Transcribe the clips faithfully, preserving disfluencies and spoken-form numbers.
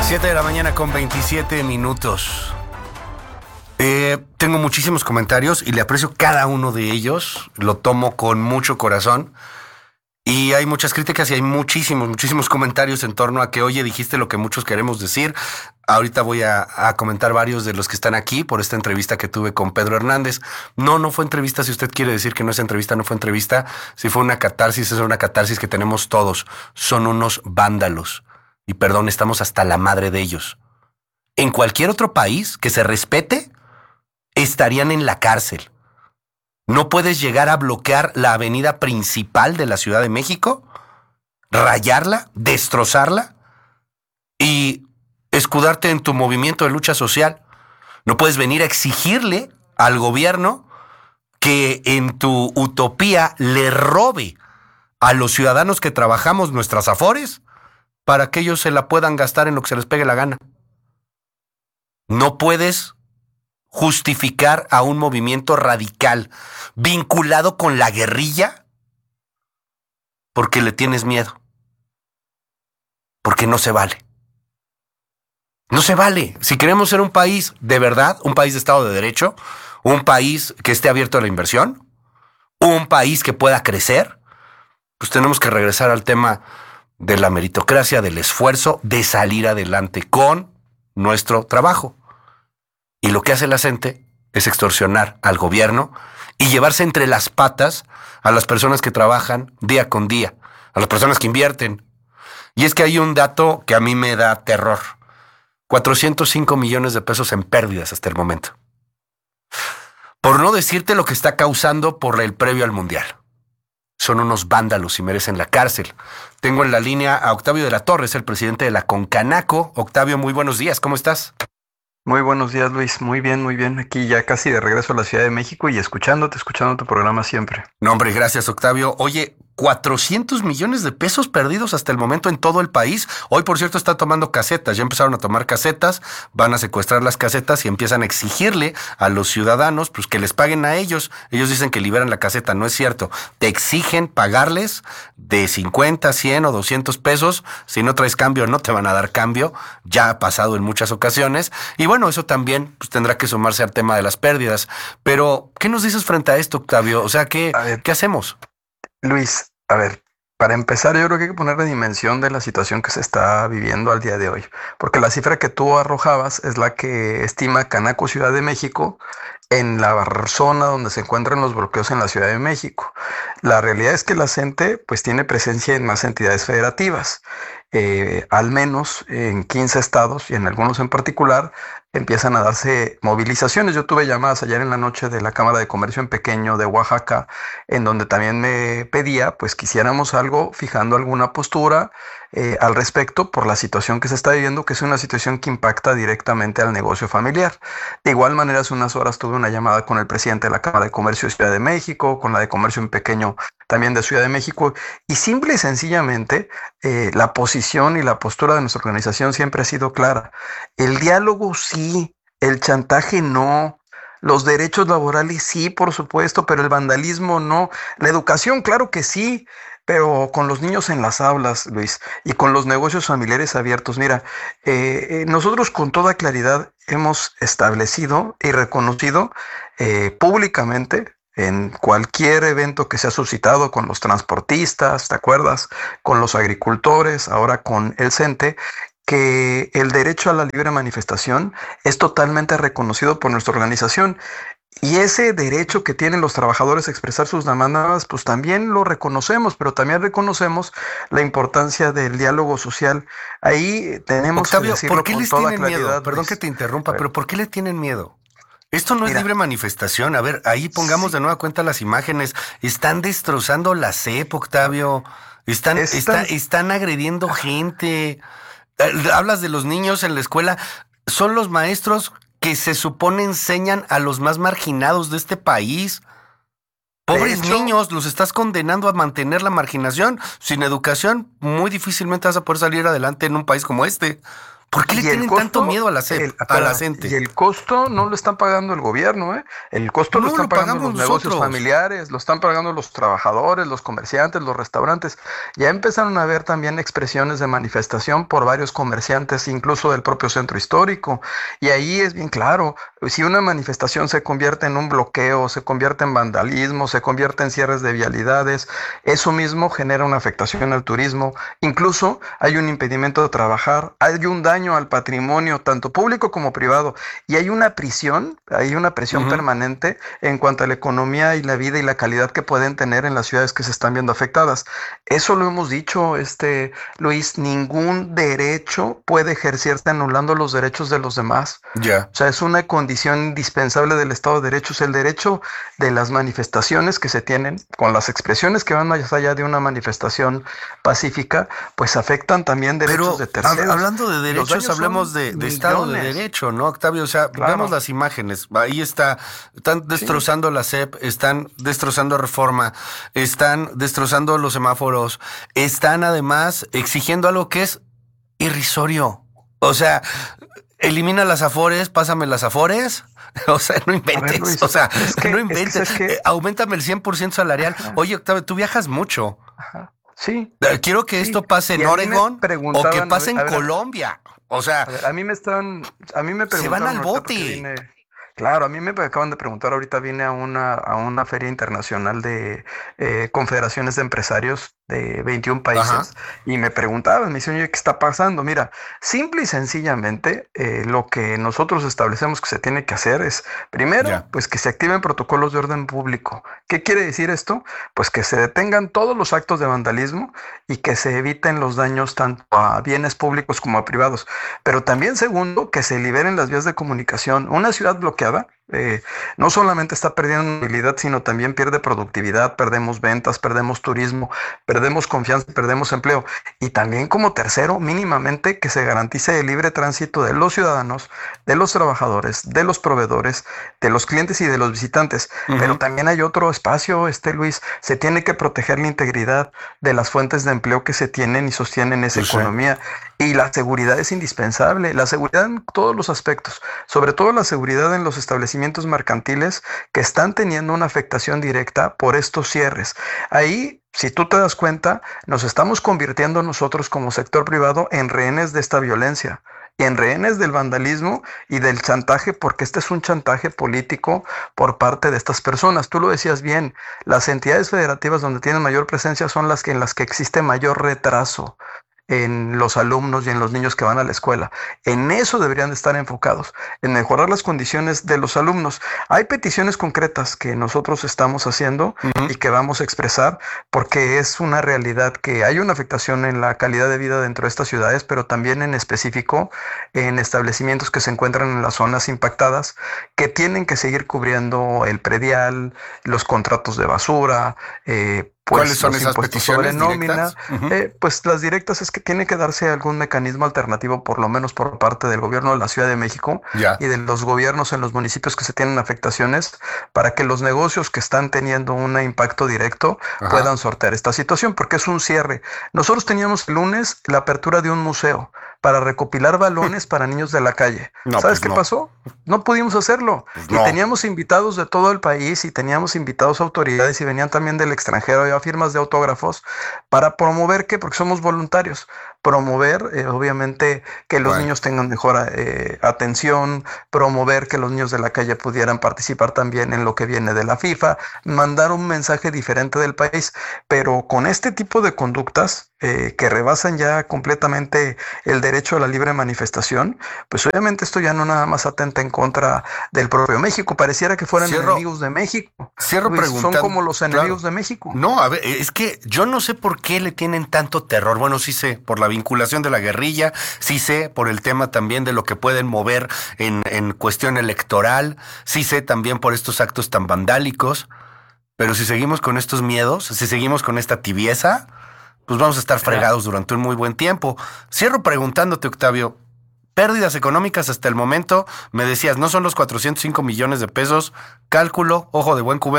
siete de la mañana con veintisiete minutos. Eh, tengo muchísimos comentarios y le aprecio cada uno de ellos. Lo tomo con mucho corazón. Y hay muchas críticas y hay muchísimos, muchísimos comentarios en torno a que, oye, dijiste lo que muchos queremos decir. Ahorita voy a, a comentar varios de los que están aquí por esta entrevista que tuve con Pedro Hernández. No, no fue entrevista. Si usted quiere decir que no es entrevista, no fue entrevista. Si fue una catarsis, es una catarsis que tenemos todos. Son unos vándalos. Y perdón, estamos hasta la madre de ellos. En cualquier otro país que se respete, estarían en la cárcel. No puedes llegar a bloquear la avenida principal de la Ciudad de México, rayarla, destrozarla y escudarte en tu movimiento de lucha social. No puedes venir a exigirle al gobierno que en tu utopía le robe a los ciudadanos que trabajamos nuestras afores para que ellos se la puedan gastar en lo que se les pegue la gana. No puedes justificar a un movimiento radical vinculado con la guerrilla porque le tienes miedo. Porque no se vale. No se vale. Si queremos ser un país de verdad, un país de Estado de Derecho, un país que esté abierto a la inversión, un país que pueda crecer, pues tenemos que regresar al tema de la meritocracia, del esfuerzo, de salir adelante con nuestro trabajo. Y lo que hace la gente es extorsionar al gobierno y llevarse entre las patas a las personas que trabajan día con día, a las personas que invierten. Y es que hay un dato que a mí me da terror. cuatrocientos cinco millones de pesos en pérdidas hasta el momento. Por no decirte lo que está causando por el previo al Mundial. Son unos vándalos y merecen la cárcel. Tengo en la línea a Octavio de la Torre, es el presidente de la Concanaco. Octavio, muy buenos días, ¿cómo estás? Muy buenos días, Luis. Muy bien, muy bien. Aquí ya casi de regreso a la Ciudad de México y escuchándote, escuchando tu programa siempre. No, hombre, gracias, Octavio. Oye, cuatrocientos millones de pesos perdidos hasta el momento en todo el país. Hoy, por cierto, está tomando casetas. Ya empezaron a tomar casetas, van a secuestrar las casetas y empiezan a exigirle a los ciudadanos pues que les paguen a ellos. Ellos dicen que liberan la caseta, no es cierto. Te exigen pagarles de cincuenta, cien o doscientos pesos. Si no traes cambio, no te van a dar cambio. Ya ha pasado en muchas ocasiones. Y bueno, eso también pues, tendrá que sumarse al tema de las pérdidas. Pero, ¿qué nos dices frente a esto, Octavio? O sea, ¿qué, ¿qué hacemos? Luis, a ver, para empezar yo creo que hay que poner la dimensión de la situación que se está viviendo al día de hoy, porque la cifra que tú arrojabas es la que estima Canaco Ciudad de México en la zona donde se encuentran los bloqueos en la Ciudad de México. La realidad es que la CENTE pues tiene presencia en más entidades federativas, eh, al menos en quince estados y en algunos en particular empiezan a darse movilizaciones. Yo tuve llamadas ayer en la noche de la Cámara de Comercio en Pequeño de Oaxaca, en donde también me pedía pues que hiciéramos algo fijando alguna postura eh, al respecto por la situación que se está viviendo, que es una situación que impacta directamente al negocio familiar. De igual manera, hace unas horas tuve una llamada con el presidente de la Cámara de Comercio de Ciudad de México, con la de Comercio en Pequeño también de Ciudad de México, y simple y sencillamente eh, la posición y la postura de nuestra organización siempre ha sido clara. El diálogo sí, el chantaje no, los derechos laborales sí, por supuesto, pero el vandalismo no. La educación, claro que sí, pero con los niños en las aulas, Luis, y con los negocios familiares abiertos. Mira, eh, eh, nosotros con toda claridad hemos establecido y reconocido eh, públicamente en cualquier evento que se ha suscitado con los transportistas, ¿te acuerdas? Con los agricultores, ahora con el CENTE, que el derecho a la libre manifestación es totalmente reconocido por nuestra organización. Y ese derecho que tienen los trabajadores a expresar sus demandas, pues también lo reconocemos, pero también reconocemos la importancia del diálogo social. Ahí tenemos Octavio, que decirlo ¿por qué con les toda tienen claridad, miedo? Perdón Luis. que te interrumpa, Bueno. pero ¿por qué le tienen miedo? Esto no es Mira, libre manifestación. A ver, ahí pongamos sí. de nueva cuenta las imágenes. Están destrozando la C E P, Octavio. Están, Es está- tan- están agrediendo gente. Eh, Hablas de los niños en la escuela. Son los maestros que se supone enseñan a los más marginados de este país. Pobres hecho- niños, los estás condenando a mantener la marginación. Sin educación, muy difícilmente vas a poder salir adelante en un país como este. ¿Por qué le Y el tienen costo, tanto miedo a la C E P, el, a espera, la CENTE? y el costo no lo están pagando el gobierno, ¿eh? El costo lo No, están lo pagando pagamos los negocios nosotros. familiares, lo están pagando los trabajadores, los comerciantes, los restaurantes. Ya empezaron a haber también expresiones de manifestación por varios comerciantes, incluso del propio centro histórico. Y ahí es bien claro, si una manifestación se convierte en un bloqueo, se convierte en vandalismo, se convierte en cierres de vialidades, eso mismo genera una afectación al turismo. Incluso hay un impedimento de trabajar, hay un daño al patrimonio, tanto público como privado, y hay una prisión, hay una presión Ujú. permanente en cuanto a la economía y la vida y la calidad que pueden tener en las ciudades que se están viendo afectadas. Eso lo hemos dicho, este, Luis, ningún derecho puede ejercerse anulando los derechos de los demás. Ya. O sea, es una condición indispensable del Estado de Derecho, es el derecho de las manifestaciones que se tienen, con las expresiones que van más allá de una manifestación pacífica, pues afectan también derechos Pero de hab- terceros. hablando de Y los derechos, daños hablemos son de, de Estado de millones. Derecho, ¿no, Octavio? O sea, vemos Claro, las imágenes. Ahí está. Están sí. destrozando la C E P, están destrozando Reforma, están destrozando los semáforos, están además exigiendo algo que es irrisorio. O sea, elimina las afores, pásame las afores. O sea, no A ver, inventes. O Luis, sea, es no que, es que, inventes. ¿sabes Eh, qué? aumentame el cien por ciento salarial. Ajá, Oye, Octavio, tú viajas mucho. ajá. Sí, Eh, Quiero que sí. esto pase Y en a mí me Oregón o que preguntaban, pase en a ver, Colombia. O sea, a ver, a mí me están, a mí me se van preguntaron al ahorita porque bote. vine, claro, a mí me acaban de preguntar ahorita vine a una, a una feria internacional de eh, confederaciones de empresarios de veintiún Ajá, países y me preguntaban, me dicen, oye, ¿qué está pasando? Mira, simple y sencillamente eh, lo que nosotros establecemos que se tiene que hacer es, primero, ya. pues que se activen protocolos de orden público. ¿Qué quiere decir esto? Pues que se detengan todos los actos de vandalismo y que se eviten los daños tanto a bienes públicos como a privados. Pero también, segundo, que se liberen las vías de comunicación. Una ciudad bloqueada eh, no solamente está perdiendo movilidad, sino también pierde productividad, perdemos ventas, perdemos turismo, perdemos confianza, perdemos empleo. Y también como tercero, mínimamente que se garantice el libre tránsito de los ciudadanos, de los trabajadores, de los proveedores, de los clientes y de los visitantes. Pero Ujú. también hay otro espacio, este Luis, se tiene que proteger la integridad de las fuentes de empleo que se tienen y sostienen esa Pues sí. economía. Y la seguridad es indispensable, la seguridad en todos los aspectos, sobre todo la seguridad en los establecimientos mercantiles que están teniendo una afectación directa por estos cierres. Ahí, si tú te das cuenta, nos estamos convirtiendo nosotros como sector privado en rehenes de esta violencia. Y en rehenes del vandalismo y del chantaje, porque este es un chantaje político por parte de estas personas. Tú lo decías bien, las entidades federativas donde tienen mayor presencia son las que en las que existe mayor retraso en los alumnos y en los niños que van a la escuela. En eso deberían de estar enfocados, en mejorar las condiciones de los alumnos. Hay peticiones concretas que nosotros estamos haciendo Ujú. y que vamos a expresar porque es una realidad que hay una afectación en la calidad de vida dentro de estas ciudades, pero también en específico en establecimientos que se encuentran en las zonas impactadas que tienen que seguir cubriendo el predial, los contratos de basura, eh, ¿Cuáles pues son los esas impuestos sobre peticiones nómina. directas? Ujú. Eh, pues las directas es que tiene que darse algún mecanismo alternativo, por lo menos por parte del gobierno de la Ciudad de México Ya. y de los gobiernos en los municipios que se tienen afectaciones, para que los negocios que están teniendo un impacto directo Ajá. puedan sortear esta situación, porque es un cierre. Nosotros teníamos el lunes la apertura de un museo para recopilar balones para niños de la calle. No, ¿Sabes pues qué no. pasó? No pudimos hacerlo. Pues Y no. teníamos invitados de todo el país y teníamos invitados autoridades y venían también del extranjero, había firmas de autógrafos para promover que, porque somos voluntarios, promover eh, obviamente que los Bueno. niños tengan mejor eh, atención, promover que los niños de la calle pudieran participar también en lo que viene de la FIFA, mandar un mensaje diferente del país, pero con este tipo de conductas eh, que rebasan ya completamente el derecho a la libre manifestación, pues obviamente esto ya no nada más atenta en contra del propio México, pareciera que fueran Cierro, enemigos de México. cierro Luis, son preguntando. como los enemigos Claro. de México. No, a ver, es que yo no sé por qué le tienen tanto terror. Bueno, sí sé, por la vinculación de la guerrilla, sí sé por el tema también de lo que pueden mover en, en cuestión electoral, sí sé también por estos actos tan vandálicos, pero si seguimos con estos miedos, si seguimos con esta tibieza, pues vamos a estar Mira, fregados durante un muy buen tiempo. Cierro preguntándote, Octavio, pérdidas económicas hasta el momento, me decías, no son los cuatrocientos cinco millones de pesos, cálculo, ojo de buen cubero.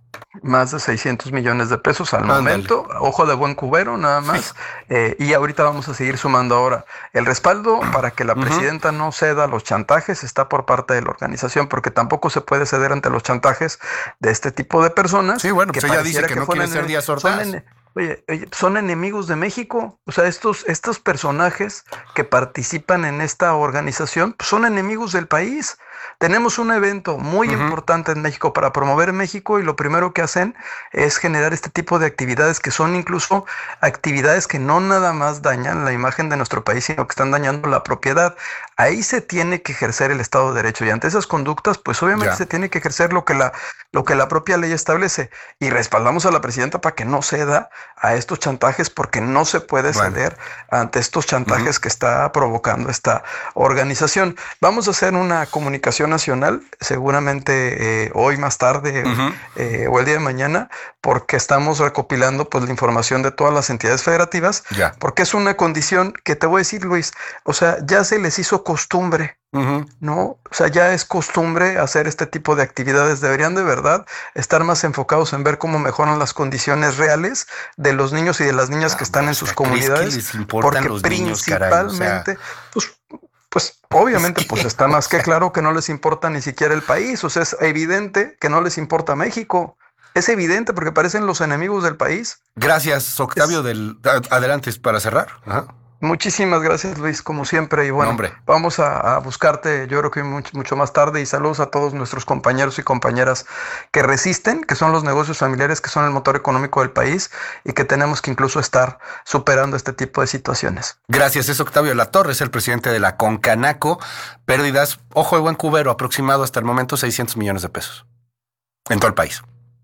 Más de seiscientos millones de pesos al Ándale. momento. Ojo de buen cubero, nada más. Eh, y ahorita vamos a seguir sumando ahora. El respaldo para que la Ujú. presidenta no ceda a los chantajes está por parte de la organización, porque tampoco se puede ceder ante los chantajes de este tipo de personas. Sí, bueno, pues ella dice pareciera que no fueran quiere ser ene- Díaz son Ordaz. ene- Oye, oye, son enemigos de México. O sea, estos, estos personajes que participan en esta organización pues, son enemigos del país. Tenemos un evento muy Ujú. importante en México para promover México y lo primero que hacen es generar este tipo de actividades que son incluso actividades que no nada más dañan la imagen de nuestro país, sino que están dañando la propiedad. Ahí se tiene que ejercer el Estado de Derecho y ante esas conductas, pues obviamente Ya. se tiene que ejercer lo que la, lo que la propia ley establece y respaldamos a la presidenta para que no ceda a estos chantajes porque no se puede Bueno. ceder ante estos chantajes que está provocando esta organización. Vamos a hacer una comunicación nacional, seguramente eh, hoy más tarde Ujú. eh, o el día de mañana, porque estamos recopilando pues la información de todas las entidades federativas, Ya. porque es una condición que te voy a decir, Luis, o sea, ya se les hizo costumbre. Ujú. ¿No? O sea, ya es costumbre hacer este tipo de actividades. Deberían de verdad estar más enfocados en ver cómo mejoran las condiciones reales de los niños y de las niñas que están en sus ¿crees que comunidades. les importan Porque los niños, caray? O sea, principalmente, pues, pues obviamente, es que, pues está más o que sea, claro que no les importa ni siquiera el país. O sea, es evidente que no les importa México. Es evidente porque parecen los enemigos del país. gracias, Octavio. Es- Del, a- adelante para cerrar. Ajá. Muchísimas gracias, Luis, como siempre. Y bueno, No, hombre. vamos a, a buscarte, yo creo que mucho, mucho más tarde. Y saludos a todos nuestros compañeros y compañeras que resisten, que son los negocios familiares, que son el motor económico del país y que tenemos que incluso estar superando este tipo de situaciones. Gracias, es Octavio Latorre, es el presidente de la Concanaco. Pérdidas, ojo de buen cubero, aproximado hasta el momento seiscientos millones de pesos en todo el país.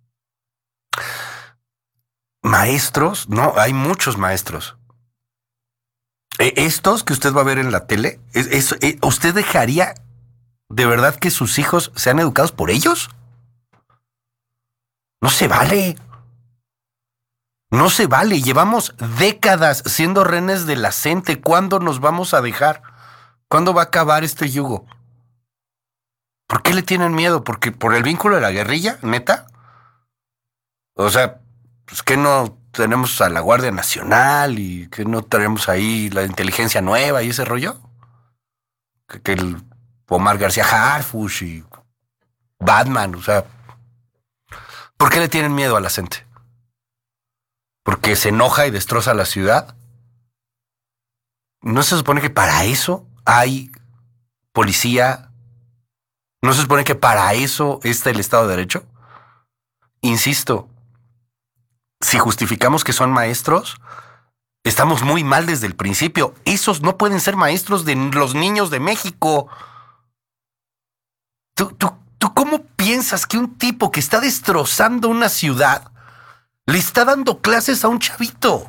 Maestros, no, hay muchos maestros. Eh, Estos que usted va a ver en la tele, es, es- eh, ¿usted dejaría de verdad que sus hijos sean educados por ellos? No se vale. No se vale. Llevamos décadas siendo rehenes de la gente. ¿Cuándo nos vamos a dejar? ¿Cuándo va a acabar este yugo? ¿Por qué le tienen miedo? ¿Porque por el vínculo de la guerrilla? ¿Neta? O sea, pues que no tenemos a la Guardia Nacional y que no tenemos ahí la inteligencia nueva y ese rollo. Que, que el Omar García Harfuch y Batman, o sea, ¿por qué le tienen miedo a la gente? ¿Porque se enoja y destroza la ciudad? ¿No se supone que para eso hay policía? ¿No se supone que para eso está el Estado de Derecho? Insisto, si justificamos que son maestros, estamos muy mal desde el principio. Esos no pueden ser maestros de los niños de México. ¿Tú, tú, tú cómo piensas que un tipo que está destrozando una ciudad le está dando clases a un chavito?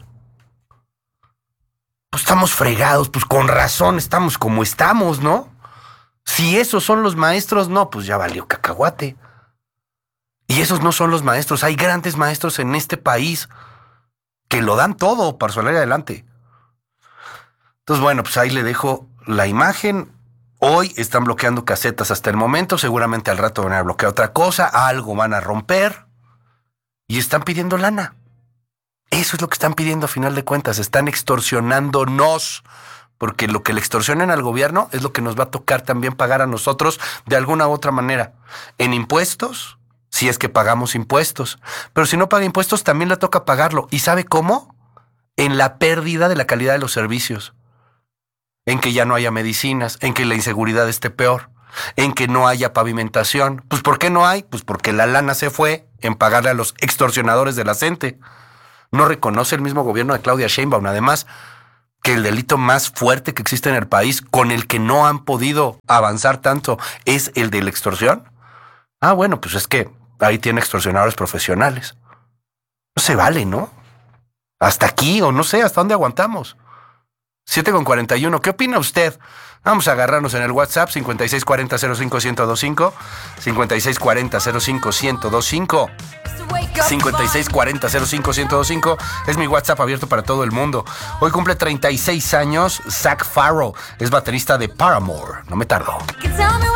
Pues estamos fregados, pues con razón estamos como estamos, ¿no? Si esos son los maestros, no, pues ya valió cacahuate. Y esos no son los maestros. Hay grandes maestros en este país que lo dan todo para salir adelante. Entonces, bueno, pues ahí le dejo la imagen. Hoy están bloqueando casetas hasta el momento. Seguramente al rato van a bloquear otra cosa. Algo van a romper. Y están pidiendo lana. Eso es lo que están pidiendo a final de cuentas. Están extorsionándonos. Porque lo que le extorsionen al gobierno es lo que nos va a tocar también pagar a nosotros de alguna u otra manera. En impuestos, si es que pagamos impuestos. Pero si no paga impuestos, también le toca pagarlo. ¿Y sabe cómo? En la pérdida de la calidad de los servicios. En que ya no haya medicinas, en que la inseguridad esté peor, en que no haya pavimentación. Pues ¿por qué no hay? Pues porque la lana se fue en pagarle a los extorsionadores de la gente. No reconoce el mismo gobierno de Claudia Sheinbaum, además, que el delito más fuerte que existe en el país, con el que no han podido avanzar tanto, es el de la extorsión. Ah, bueno, pues es que ahí tiene extorsionadores profesionales. No se vale, ¿no? Hasta aquí, o no sé, hasta dónde aguantamos. siete con cuarenta y uno, ¿qué opina usted? Vamos a agarrarnos en el WhatsApp cincuenta y seis cuarenta cero cinco ciento veinticinco, cincuenta y seis cuarenta cero cinco ciento veinticinco, cincuenta y seis cuarenta cero cinco ciento veinticinco, es mi WhatsApp abierto para todo el mundo. Hoy cumple treinta y seis años Zac Farro, es baterista de Paramore, no me tardo.